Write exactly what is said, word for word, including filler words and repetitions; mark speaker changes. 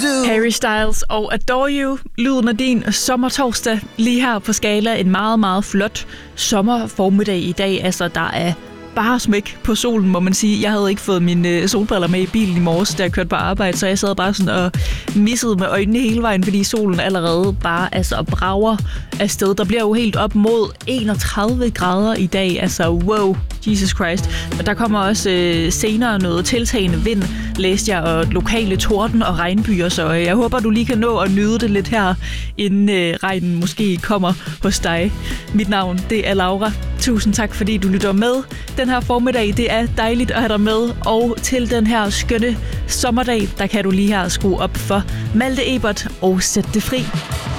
Speaker 1: Harry Styles og Adore You, lyden af din sommertorsdag, lige her på Skala. En meget, meget flot sommerformiddag i dag. Altså, der er bare smæk på solen, må man sige. Jeg havde ikke fået mine solbriller med i bilen i morges, da jeg kørte på arbejde, så jeg sad bare sådan og missede med øjnene hele vejen, fordi solen allerede bare altså brager afsted. Der bliver jo helt op mod enogtredive grader i dag. Altså, wow, Jesus Christ. Og der kommer også øh, senere noget tiltagende vind, læste jeg, og lokale torden og regnbyer, så jeg håber, du lige kan nå at nyde det lidt her, inden øh, regnen måske kommer hos dig. Mit navn, det er Laura. Tusind tak, fordi du lytter med den her formiddag. Det er dejligt at have dig med, og til den her skønne sommerdag, der kan du lige her skrue op for Malte Ebert og Sæt det fri.